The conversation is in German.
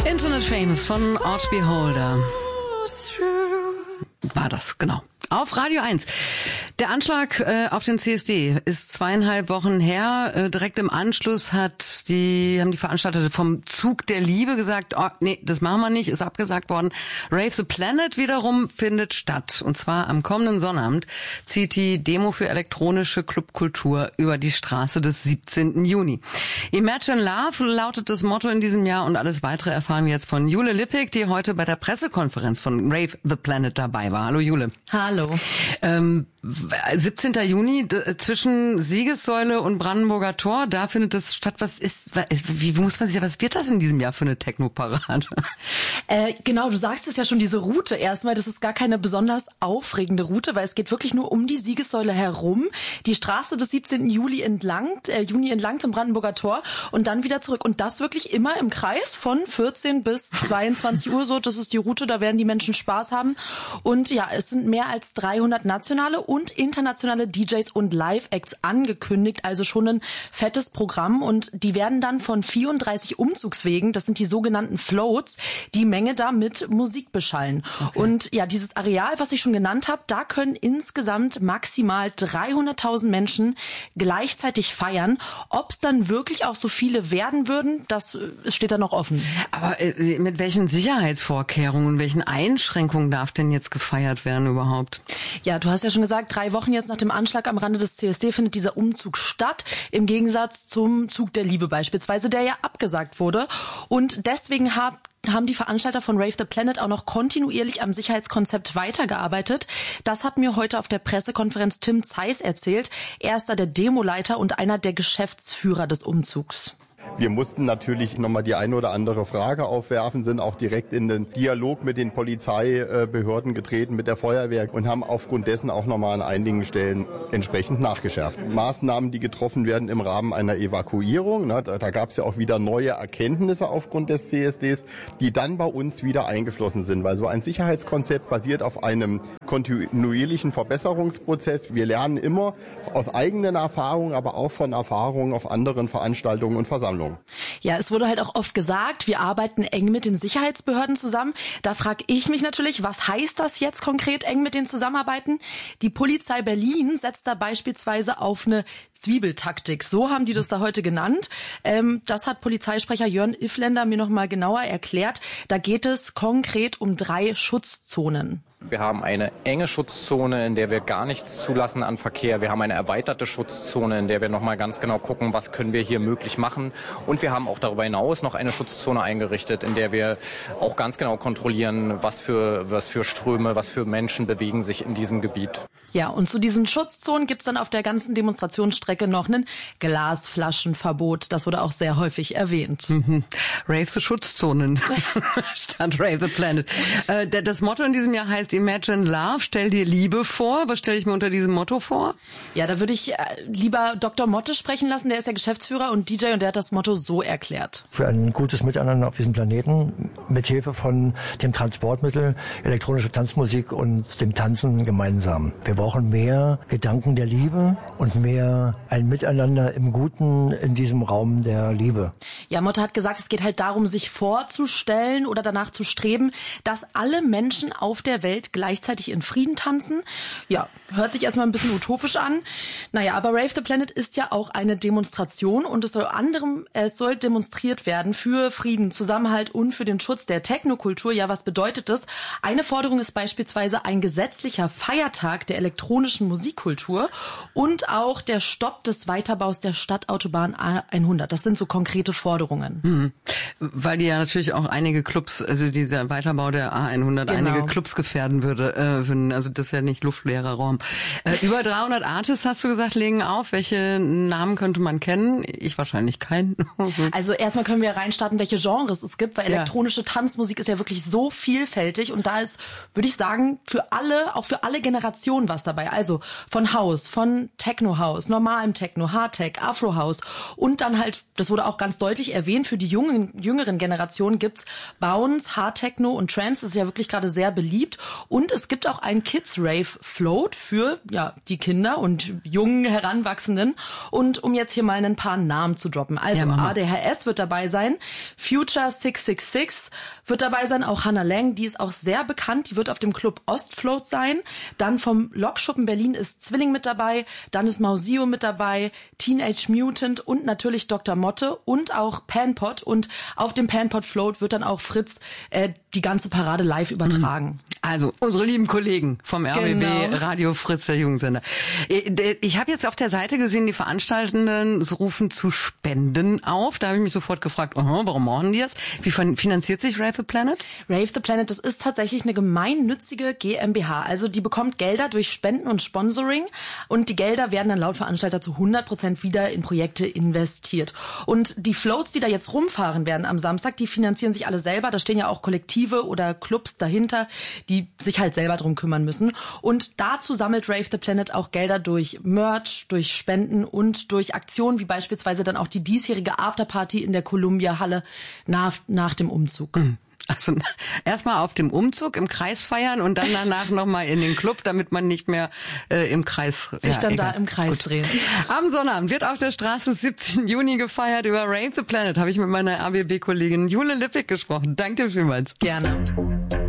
Internet Famous von Art Beholder. War das, genau. Auf Radio 1. Der Anschlag auf den CSD ist 2,5 Wochen her. Direkt im Anschluss haben die Veranstalter vom Zug der Liebe gesagt, oh, nee, das machen wir nicht, ist abgesagt worden. Rave the Planet wiederum findet statt. Und zwar am kommenden Sonnabend zieht die Demo für elektronische Clubkultur über die Straße des 17. Juni. Imagine Love lautet das Motto in diesem Jahr und alles weitere erfahren wir jetzt von Jule Lippig, die heute bei der Pressekonferenz von Rave the Planet dabei war. Hallo Jule. Hallo. 17. Juni zwischen Siegessäule und Brandenburger Tor, da findet das statt. Was wird das in diesem Jahr für eine Techno-Parade? Genau, du sagst es ja schon, diese Route erstmal, das ist gar keine besonders aufregende Route, weil es geht wirklich nur um die Siegessäule herum, die Straße des 17. Juni entlang zum Brandenburger Tor und dann wieder zurück. Und das wirklich immer im Kreis von 14 bis 22 Uhr so. Das ist die Route, da werden die Menschen Spaß haben. Und ja, es sind mehr als 300 nationale und internationale DJs und Live-Acts angekündigt, also schon ein fettes Programm und die werden dann von 34 Umzugswegen, das sind die sogenannten Floats, die Menge da mit Musik beschallen. Okay. Und ja, dieses Areal, was ich schon genannt habe, da können insgesamt maximal 300.000 Menschen gleichzeitig feiern. Ob es dann wirklich auch so viele werden würden, das steht da noch offen. Aber mit welchen Sicherheitsvorkehrungen und welchen Einschränkungen darf denn jetzt gefeiert werden überhaupt? Ja, du hast ja schon gesagt, 3 Wochen jetzt nach dem Anschlag am Rande des CSD findet dieser Umzug statt, im Gegensatz zum Zug der Liebe beispielsweise, der ja abgesagt wurde. Und deswegen haben die Veranstalter von Rave the Planet auch noch kontinuierlich am Sicherheitskonzept weitergearbeitet. Das hat mir heute auf der Pressekonferenz Tim Zeiss erzählt. Er ist da der Demoleiter und einer der Geschäftsführer des Umzugs. Wir mussten natürlich nochmal die eine oder andere Frage aufwerfen, sind auch direkt in den Dialog mit den Polizeibehörden getreten, mit der Feuerwehr und haben aufgrund dessen auch nochmal an einigen Stellen entsprechend nachgeschärft. Maßnahmen, die getroffen werden im Rahmen einer Evakuierung, da gab es ja auch wieder neue Erkenntnisse aufgrund des CSDs, die dann bei uns wieder eingeflossen sind, weil so ein Sicherheitskonzept basiert auf einem kontinuierlichen Verbesserungsprozess. Wir lernen immer aus eigenen Erfahrungen, aber auch von Erfahrungen auf anderen Veranstaltungen und Versammlungen. Ja, es wurde halt auch oft gesagt, wir arbeiten eng mit den Sicherheitsbehörden zusammen. Da frage ich mich natürlich, was heißt das jetzt konkret, eng mit denen zusammenarbeiten? Die Polizei Berlin setzt da beispielsweise auf eine Zwiebeltaktik. So haben die das da heute genannt. Das hat Polizeisprecher Jörn Iffländer mir noch mal genauer erklärt. Da geht es konkret um 3 Schutzzonen. Wir haben eine enge Schutzzone, in der wir gar nichts zulassen an Verkehr. Wir haben eine erweiterte Schutzzone, in der wir nochmal ganz genau gucken, was können wir hier möglich machen. Und wir haben auch darüber hinaus noch eine Schutzzone eingerichtet, in der wir auch ganz genau kontrollieren, was für Ströme, was für Menschen bewegen sich in diesem Gebiet. Ja, und zu diesen Schutzzonen gibt's dann auf der ganzen Demonstrationsstrecke noch ein Glasflaschenverbot. Das wurde auch sehr häufig erwähnt. Rave the Schutzzonen statt Rave the Planet. Das Motto in diesem Jahr heißt Imagine Love, stell dir Liebe vor. Was stelle ich mir unter diesem Motto vor? Ja, da würde ich lieber Dr. Motte sprechen lassen. Der ist der Geschäftsführer und DJ und der hat das Motto so erklärt. Für ein gutes Miteinander auf diesem Planeten mit Hilfe von dem Transportmittel, elektronische Tanzmusik und dem Tanzen gemeinsam. Wir brauchen mehr Gedanken der Liebe und mehr ein Miteinander im Guten in diesem Raum der Liebe. Ja, Motte hat gesagt, es geht halt darum, sich vorzustellen oder danach zu streben, dass alle Menschen auf der Welt gleichzeitig in Frieden tanzen. Ja, hört sich erstmal ein bisschen utopisch an. Naja, aber Rave the Planet ist ja auch eine Demonstration und es soll demonstriert werden für Frieden, Zusammenhalt und für den Schutz der Technokultur. Ja, was bedeutet das? Eine Forderung ist beispielsweise ein gesetzlicher Feiertag der elektronischen Musikkultur und auch der Stopp des Weiterbaus der Stadtautobahn A100. Das sind so konkrete Forderungen. Weil die ja natürlich auch einige Clubs, also dieser Weiterbau der A100, Genau. einige Clubs gefährden würde. Also das ist ja nicht luftleerer Raum. Über 300 Artists, hast du gesagt, legen auf. Welche Namen könnte man kennen? Ich wahrscheinlich keinen. Also erstmal können wir reinstarten, welche Genres es gibt, weil elektronische Tanzmusik ist ja wirklich so vielfältig und da ist, würde ich sagen, auch für alle Generationen was dabei. Also von House, von Techno-House, normalem Techno, Hardtech, Afro-House und dann halt, das wurde auch ganz deutlich erwähnt, für die jungen jüngeren Generation gibt's Bounce, Hard Techno und Trance. Das ist ja wirklich gerade sehr beliebt. Und es gibt auch einen Kids Rave Float für die Kinder und jungen Heranwachsenden. Und um jetzt hier mal ein paar Namen zu droppen. Also ADHS wird dabei sein, Future 666 wird dabei sein, auch Hannah Lang, die ist auch sehr bekannt, die wird auf dem Club Ostfloat sein. Dann vom Lokschuppen Berlin ist Zwilling mit dabei, dann ist Mausio mit dabei, Teenage Mutant und natürlich Dr. Motte und auch Panpot. Und auf dem Panpot Float wird dann auch Fritz die ganze Parade live übertragen. Also unsere lieben Kollegen vom RBB, Genau. Radio Fritz, der Jugendsender. Ich habe jetzt auf der Seite gesehen, die Veranstaltenden rufen zu Spenden auf. Da habe ich mich sofort gefragt, warum machen die das? Wie finanziert sich Rave the Planet? Rave the Planet, das ist tatsächlich eine gemeinnützige GmbH. Also die bekommt Gelder durch Spenden und Sponsoring und die Gelder werden dann laut Veranstalter zu 100% wieder in Projekte investiert. Und die Floats, die da jetzt rumfahren werden am Samstag, die finanzieren sich alle selber. Da stehen ja auch Kollektive oder Clubs dahinter, die sich halt selber drum kümmern müssen. Und dazu sammelt Rave the Planet auch Gelder durch Merch, durch Spenden und durch Aktionen, wie beispielsweise dann auch die diesjährige Afterparty in der Columbia-Halle nach dem Umzug. Also erstmal auf dem Umzug im Kreis feiern und dann danach nochmal in den Club, damit man nicht mehr im Kreis sich dann da im Kreis drehen. Am Sonnabend wird auf der Straße 17. Juni gefeiert. Über Rave the Planet habe ich mit meiner ABB-Kollegin Jule Lippig gesprochen. Danke dir vielmals. Gerne.